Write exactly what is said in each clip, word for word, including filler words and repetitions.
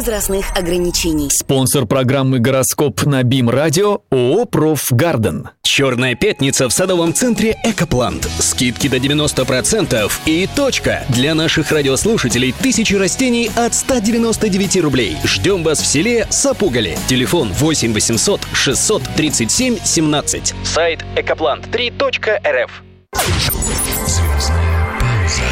возрастных ограничений. Спонсор программы «Гороскоп» на БИМ-радио ООО «Профгарден». Черная пятница в садовом центре «Экоплант». Скидки до девяносто процентов и точка. Для наших радиослушателей тысячи растений от ста девяноста девяти рублей. Ждем вас в селе Сапугали. Телефон восемь восемьсот шестьсот тридцать семь семнадцать. Сайт экоплант три точка эр эф. Звездная пауза.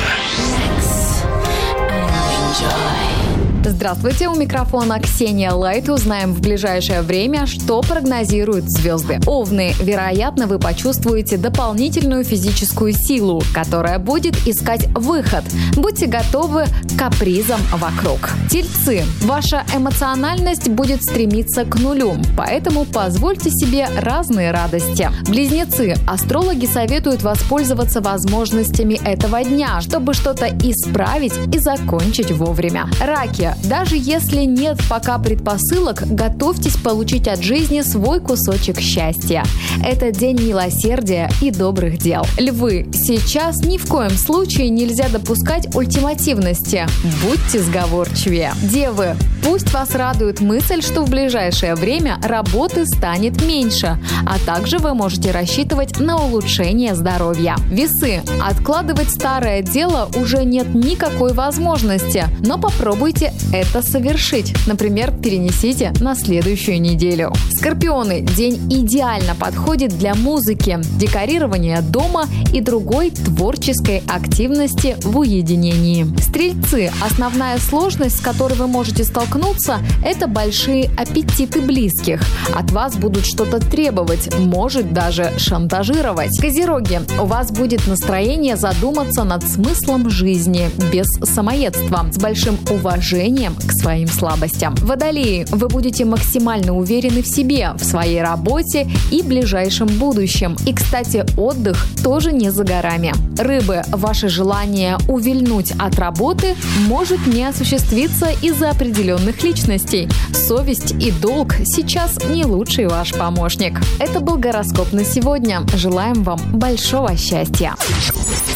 Здравствуйте, у микрофона Ксения Лайт. Узнаем в ближайшее время, что прогнозируют звезды. Овны, вероятно, вы почувствуете дополнительную физическую силу, которая будет искать выход. Будьте готовы к капризам вокруг. Тельцы, ваша эмоциональность будет стремиться к нулю, поэтому позвольте себе разные радости. Близнецы, астрологи советуют воспользоваться возможностями этого дня, чтобы что-то исправить и закончить вовремя. Раки, даже если нет пока предпосылок, готовьтесь получить от жизни свой кусочек счастья. Это день милосердия и добрых дел. Львы, сейчас ни в коем случае нельзя допускать ультимативности. Будьте сговорчивее. Девы, пусть вас радует мысль, что в ближайшее время работы станет меньше, а также вы можете рассчитывать на улучшение здоровья. Весы, откладывать старое дело уже нет никакой возможности, но попробуйте это совершить. Например, перенесите на следующую неделю. Скорпионы, день идеально подходит для музыки, декорирования дома и другой творческой активности в уединении. Стрельцы, основная сложность, с которой вы можете столкнуться, это большие аппетиты близких. От вас будут что-то требовать, может даже шантажировать. Козероги, у вас будет настроение задуматься над смыслом жизни без самоедства, с большим уважением к своим слабостям. Водолеи, вы будете максимально уверены в себе, в своей работе и ближайшем будущем. И, кстати, отдых тоже не за горами. Рыбы, ваше желание увильнуть от работы может не осуществиться из-за определенных личностей. Совесть и долг сейчас не лучший ваш помощник. Это был гороскоп на сегодня. Желаем вам большого счастья.